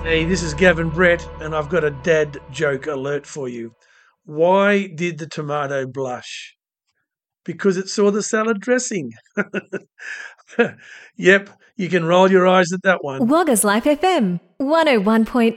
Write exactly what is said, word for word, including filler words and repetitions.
Hey, this is Gavin Brett, and I've got a dad joke alert for you. Why did the tomato blush? Because it saw the salad dressing. Yep, you can roll your eyes at that one. Wagga's Life F M, one oh one point